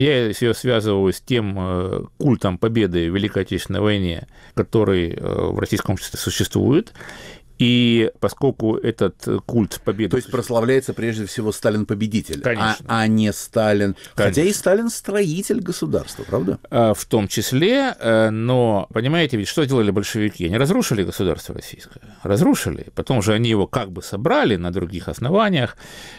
Я ее связываю с тем культом победы в Великой Отечественной войне, который в российском обществе существует. И поскольку этот культ победы... То есть прославляется прежде всего Сталин-победитель, конечно. не Сталин. Конечно. Хотя и Сталин-строитель государства, правда? В том числе, но, понимаете, ведь что делали большевики? Они разрушили государство российское. Разрушили. Потом же они его как бы собрали на других основаниях.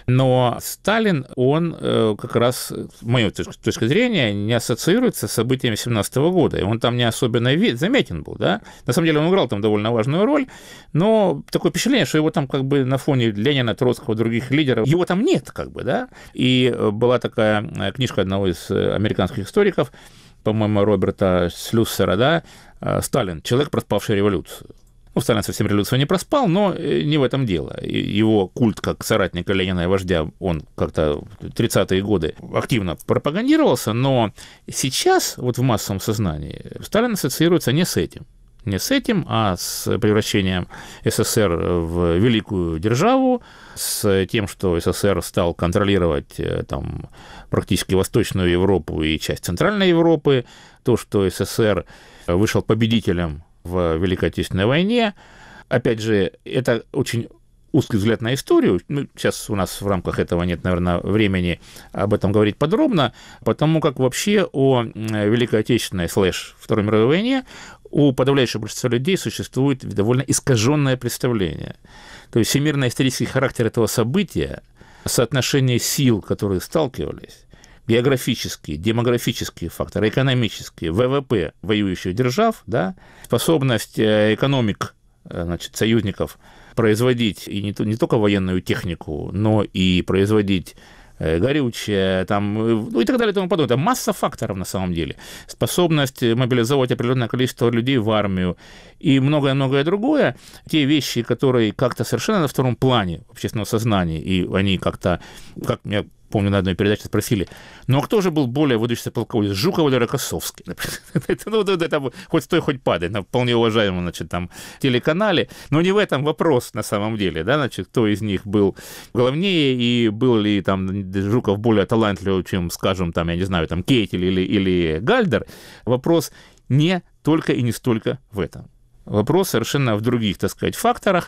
Но Сталин, он как раз, с моей точки зрения, не ассоциируется с событиями 17 года. И он там не особенно заметен был, да? На самом деле он играл там довольно важную роль, но такое впечатление, что его там как бы на фоне Ленина, Троцкого, других лидеров, его там нет, как бы, да. И была такая книжка одного из американских историков, по-моему, Роберта Шлюссера, да, «Сталин. Человек, проспавший революцию». Ну, Сталин совсем революцию не проспал, но не в этом дело. Его культ как соратника Ленина и вождя, он как-то в 30-е годы активно пропагандировался, но сейчас вот в массовом сознании Сталин ассоциируется не с этим. Не с этим, а с превращением СССР в великую державу, с тем, что СССР стал контролировать там, практически Восточную Европу и часть Центральной Европы, то, что СССР вышел победителем в Великой Отечественной войне. Опять же, это очень узкий взгляд на историю. Сейчас у нас в рамках этого нет, наверное, времени об этом говорить подробно, потому как вообще о Великой Отечественной / Второй мировой войне у подавляющего большинства людей существует довольно искаженное представление. То есть всемирно-исторический характер этого события, соотношение сил, которые сталкивались, географические, демографические факторы, экономические, ВВП воюющих держав, да, способность экономик, значит, союзников производить и не только военную технику, но и производить горючее, там, ну и так далее и тому подобное. Это масса факторов на самом деле. Способность мобилизовать определенное количество людей в армию и многое-многое другое. Те вещи, которые как-то совершенно на втором плане общественного сознания, и они как-то, как я помню, на одной передаче спросили, ну а кто же был более выдающийся полководец, Жуков или Рокоссовский? Это хоть стой, хоть падай, на вполне уважаемом, значит, там, телеканале, но не в этом вопрос на самом деле, да, значит, кто из них был главнее, и был ли там Жуков более талантливый, чем, скажем, там, я не знаю, там, Кейтель или Гальдер. Вопрос не только и не столько в этом. Вопрос совершенно в других, так сказать, факторах.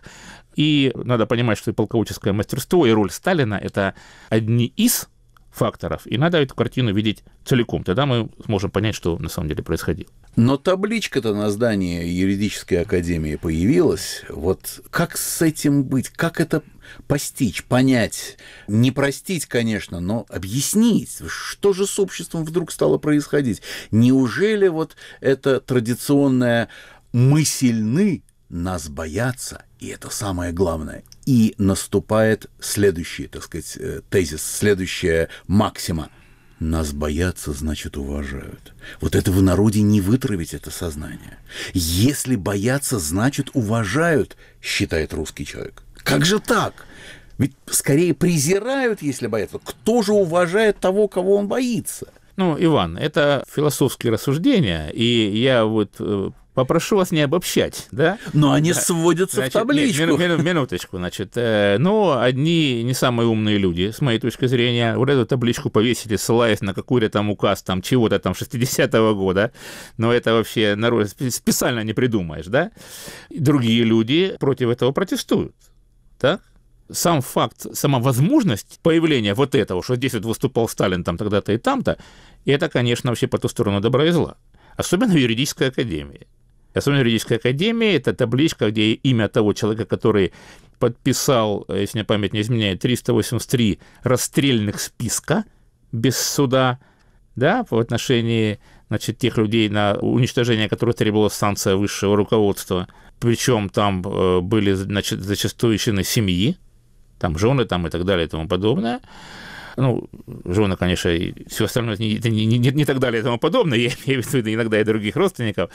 И надо понимать, что и полководческое мастерство, и роль Сталина – это одни из факторов, и надо эту картину видеть целиком. Тогда мы сможем понять, что на самом деле происходило. Но табличка-то на здании юридической академии появилась. Вот как с этим быть? Как это постичь, понять? Не простить, конечно, но объяснить, что же с обществом вдруг стало происходить? Неужели вот это традиционное «мы сильны», нас боятся, и это самое главное. И наступает следующий, так сказать, тезис, следующая максима. Нас боятся, значит, уважают. Вот это в народе не вытравить, это сознание. Если боятся, значит, уважают, считает русский человек. Как же так? Ведь скорее презирают, если боятся. Кто же уважает того, кого он боится? Ну, Иван, это философские рассуждения, и я вот попрошу вас не обобщать, да? Но они сводятся, значит, в табличку. Минуточку, значит. Но одни не самые умные люди, с моей точки зрения, вот эту табличку повесили, ссылаясь на какой-то там указ там чего-то там 60-го года, но это вообще народ специально не придумаешь, да? И другие люди против этого протестуют, так? Сам факт, сама возможность появления вот этого, что здесь вот выступал Сталин там тогда-то и там-то, это, конечно, вообще по ту сторону добра и зла. Особенно в юридической академии. Особенно в юридической академии это табличка, где имя того человека, который подписал, если мне память не изменяет, 383 расстрельных списка без суда, да, в отношении, значит, тех людей, на уничтожение которых требовалась санкция высшего руководства. Причем там были, значит, зачастую члены семьи, там жены там, и так далее и тому подобное. Ну, жены, конечно, и все остальное не так далее и тому подобное, я имею в виду иногда и других родственников.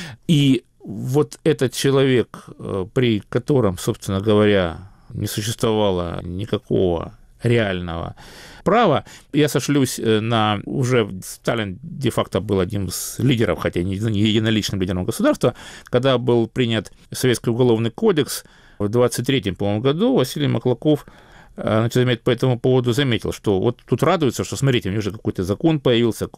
И вот этот человек, при котором, собственно говоря, не существовало никакого реального права, я сошлюсь на уже Сталин де-факто был одним из лидеров, хотя не единоличным лидером государства, когда был принят Советский уголовный кодекс в 23-м, по-моему, году, Василий Маклаков по этому поводу заметил, что вот тут радуются, что, смотрите, у них же какой-то закон появился,